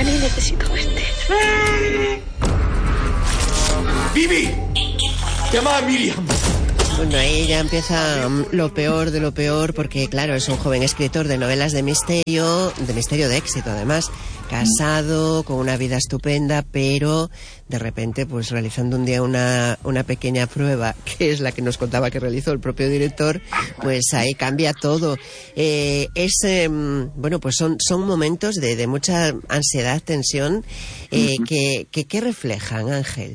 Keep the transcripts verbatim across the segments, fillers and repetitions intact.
Dani, necesito verte. ¡Vivi! Llama a Miriam. Bueno, ahí ya empieza lo peor de lo peor, porque claro, es un joven escritor de novelas de misterio, de misterio de éxito además, casado, con una vida estupenda, pero de repente pues realizando un día una, una pequeña prueba, que es la que nos contaba que realizó el propio director, pues ahí cambia todo. Eh, es, eh, bueno, pues son, son momentos de, de mucha ansiedad, tensión, eh, que, que, que reflejan, Ángel.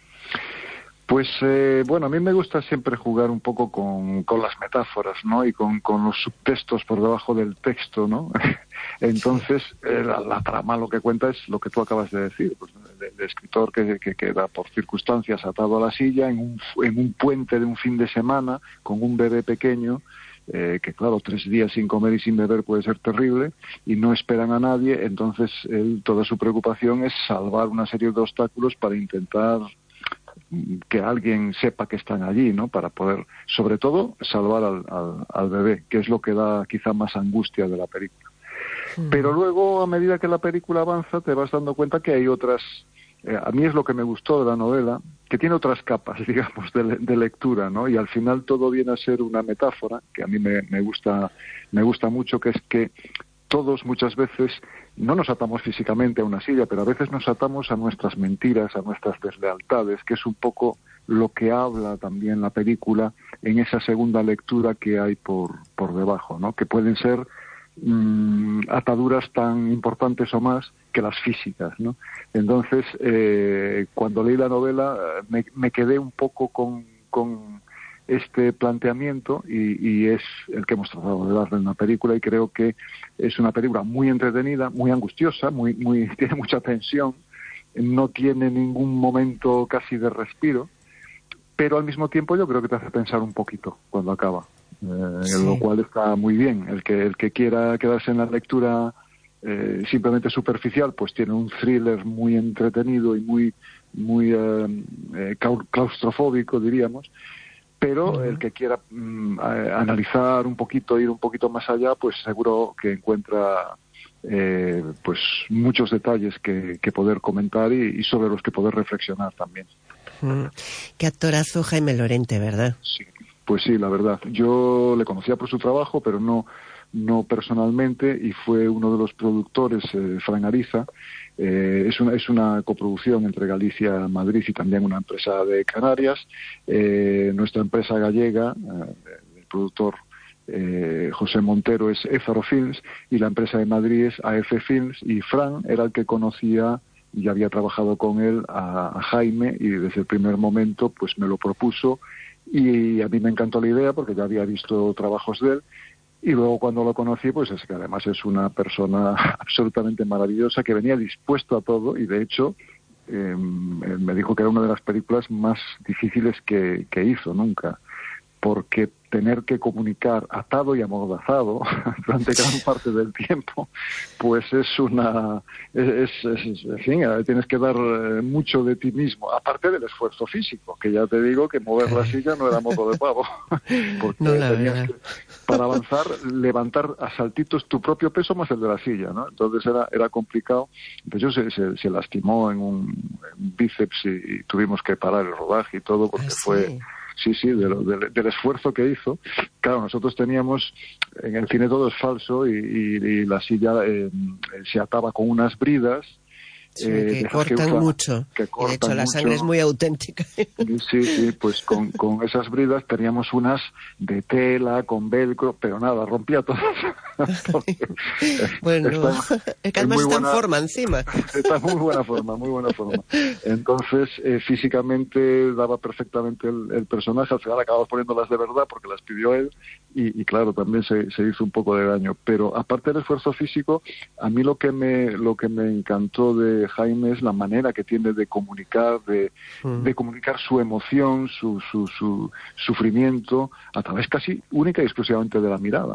Pues eh, bueno, a mí me gusta siempre jugar un poco con, con las metáforas, ¿no? Y con, con los subtextos por debajo del texto, ¿no? Entonces, eh, la, la trama lo que cuenta es lo que tú acabas de decir, pues, el, el escritor que, que queda por circunstancias atado a la silla en un, en un puente de un fin de semana con un bebé pequeño, eh, que claro, tres días sin comer y sin beber puede ser terrible, y no esperan a nadie. Entonces, él, toda su preocupación es salvar una serie de obstáculos para intentar que alguien sepa que están allí, ¿no? Para poder, sobre todo, salvar al, al, al bebé, que es lo que da quizá más angustia de la película. Mm. Pero luego, a medida que la película avanza, te vas dando cuenta que hay otras... Eh, a mí es lo que me gustó de la novela, que tiene otras capas, digamos, de, de lectura, ¿no? Y al final todo viene a ser una metáfora, que a mí me, me gusta, me gusta mucho, que es que todos muchas veces no nos atamos físicamente a una silla, pero a veces nos atamos a nuestras mentiras, a nuestras deslealtades, que es un poco lo que habla también la película en esa segunda lectura que hay por, por debajo, ¿no? Que pueden ser mmm, ataduras tan importantes o más que las físicas, ¿no? Entonces, eh, cuando leí la novela me, me quedé un poco con... con este planteamiento y, y es el que hemos tratado de darle en la película, y creo que es una película muy entretenida, muy angustiosa, muy, muy tiene mucha tensión, no tiene ningún momento casi de respiro, pero al mismo tiempo yo creo que te hace pensar un poquito cuando acaba, eh, sí. Lo cual está muy bien. El que, el que quiera quedarse en la lectura eh, simplemente superficial, pues tiene un thriller muy entretenido y muy, muy eh, eh, claustrofóbico, diríamos. Pero uh-huh. el que quiera mm, a, analizar un poquito, ir un poquito más allá, pues seguro que encuentra eh, pues muchos detalles que, que poder comentar y, y sobre los que poder reflexionar también. Uh-huh. Qué actorazo Jaime Lorente, ¿verdad? Sí, pues sí, la verdad. Yo le conocía por su trabajo, pero no, no personalmente, y fue uno de los productores, eh, Fran Ariza. Eh, es una es una coproducción entre Galicia, Madrid y también una empresa de Canarias. Eh, nuestra empresa gallega, eh, el productor eh, José Montero, es Ézaro Films, y la empresa de Madrid es A F Films, y Fran era el que conocía y había trabajado con él a, a Jaime, y desde el primer momento pues me lo propuso, y a mí me encantó la idea porque ya había visto trabajos de él. Y luego cuando lo conocí, pues es que además es una persona absolutamente maravillosa, que venía dispuesto a todo, y de hecho eh, me dijo que era una de las películas más difíciles que, que hizo nunca, porque tener que comunicar atado y amordazado durante gran parte del tiempo, pues es una... es, es, es en fin, tienes que dar mucho de ti mismo, aparte del esfuerzo físico, que ya te digo que mover la silla no era modo de pavo, porque no, la tenías verdad. que, para avanzar, levantar a saltitos tu propio peso más el de la silla, ¿no? Entonces era era complicado. De hecho, se, se, se lastimó en un, en un bíceps y, y tuvimos que parar el rodaje y todo, porque ¿Ah, sí? fue... Sí, sí, de lo, de, del esfuerzo que hizo. Claro, nosotros teníamos, en el cine todo es falso, y, y, y la silla eh, se ataba con unas bridas. Sí, eh, que cortan que usa, mucho. Que cortan y de hecho la mucho. sangre es muy auténtica. Sí, sí, pues con, con esas bridas teníamos unas de tela, con velcro, pero nada, rompía todas. Bueno, está, es que además está buena, en forma encima. Está en muy buena forma, muy buena forma. Entonces, eh, físicamente daba perfectamente el, el personaje. Al final acabamos poniéndolas de verdad porque las pidió él, y, y claro, también se, se hizo un poco de daño. Pero aparte del esfuerzo físico, a mí lo que me, lo que me encantó de Jaime es la manera que tiene de comunicar, de, mm. de comunicar su emoción, su, su, su sufrimiento, a través casi única y exclusivamente de la mirada.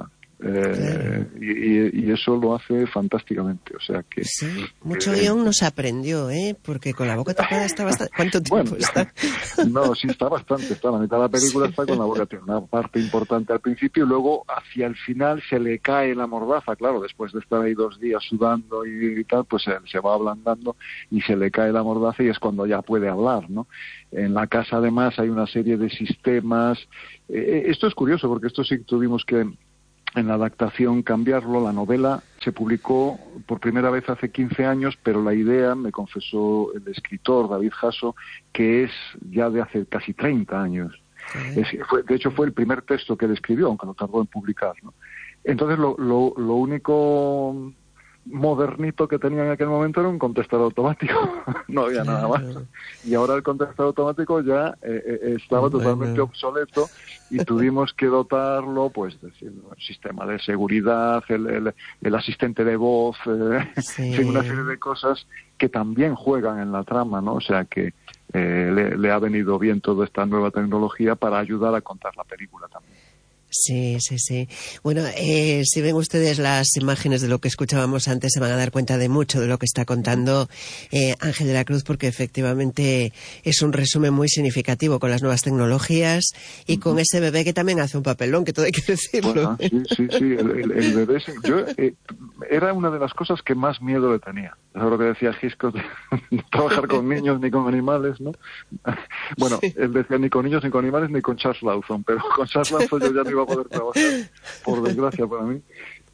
Eh, claro. y, y eso lo hace fantásticamente, o sea que... Sí, mucho eh, guión nos aprendió, ¿eh? Porque con la boca tapada está bastante... ¿Cuánto tiempo bueno, está? No, sí está bastante, está la mitad de la película, sí. Está con la boca, tiene una parte importante al principio y luego hacia el final se le cae la mordaza, claro, después de estar ahí dos días sudando y, y tal, pues se, se va ablandando y se le cae la mordaza y es cuando ya puede hablar, ¿no? En la casa además hay una serie de sistemas, eh, esto es curioso porque esto sí tuvimos que en la adaptación cambiarlo. La novela se publicó por primera vez hace quince años, pero la idea, me confesó el escritor David Jasso, que es ya de hace casi treinta años. Uh-huh. Es, fue, de hecho, fue el primer texto que él escribió, aunque lo tardó en publicar, ¿no? Entonces, lo, lo, lo único modernito que tenía en aquel momento era un contestador automático. No había claro. nada más. Y ahora el contestador automático ya eh, estaba bueno. totalmente obsoleto y tuvimos que dotarlo, pues, decir, el sistema de seguridad, el, el, el asistente de voz, eh, sí. una serie de cosas que también juegan en la trama, ¿no? O sea que eh, le, le ha venido bien toda esta nueva tecnología para ayudar a contar la película también. Sí, sí, sí. Bueno, eh, si ven ustedes las imágenes de lo que escuchábamos antes, se van a dar cuenta de mucho de lo que está contando eh, Ángel de la Cruz, porque efectivamente es un resumen muy significativo con las nuevas tecnologías y con ese bebé que también hace un papelón, que todo hay que decirlo. Bueno, sí, sí, sí. El, el, el bebé, yo eh, era una de las cosas que más miedo le tenía. Es lo que decía Hitchcock, de trabajar con niños ni con animales, ¿no? Bueno, sí. Él decía ni con niños ni con animales ni con Charles Lawson, pero con Charles Lawson yo ya no iba a poder trabajar, por desgracia para mí.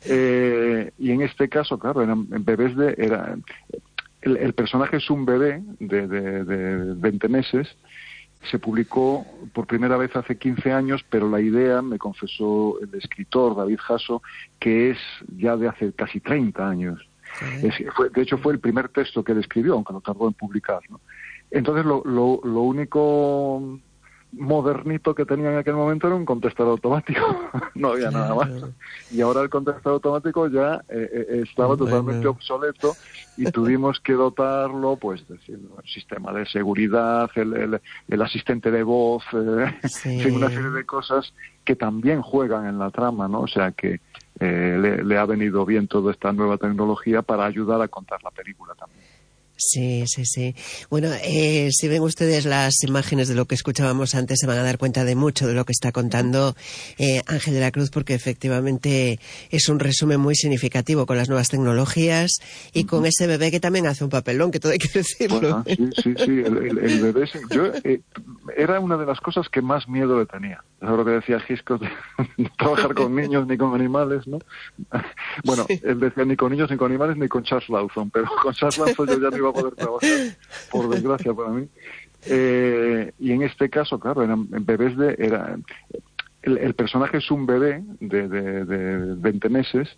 Eh, y en este caso, claro, eran bebés de... Era, el, el personaje es un bebé de, de, de veinte meses. Se publicó por primera vez hace quince años, pero la idea, me confesó el escritor David Jasso, que es ya de hace casi treinta años. Es, fue, de hecho, fue el primer texto que él escribió, aunque lo tardó en publicar, ¿no? Entonces, lo, lo, lo único modernito que tenía en aquel momento era un contestador automático. No había claro. nada más. Y ahora el contestador automático ya eh, estaba bueno. totalmente obsoleto y tuvimos que dotarlo, pues, decir, el sistema de seguridad, el, el, el asistente de voz, eh, sí. una serie de cosas que también juegan en la trama, ¿no? O sea que eh, le, le ha venido bien toda esta nueva tecnología para ayudar a contar la película también. Sí, sí, sí. Bueno, eh, si ven ustedes las imágenes de lo que escuchábamos antes, se van a dar cuenta de mucho de lo que está contando eh, Ángel de la Cruz, porque efectivamente es un resumen muy significativo con las nuevas tecnologías y con ese bebé que también hace un papelón, que todo hay que decirlo. Bueno, sí, sí, sí. El, el, el bebé, yo eh, era una de las cosas que más miedo le tenía. Es lo que decía Hitchcock, de trabajar con niños ni con animales, ¿no? Bueno, sí. Él decía ni con niños ni con animales ni con Charles Lawson, pero con Charles Lawson yo ya no iba a poder trabajar, por desgracia para mí. Eh, y en este caso, claro, eran bebés de... Era, el, el personaje es un bebé de, de, de veinte meses.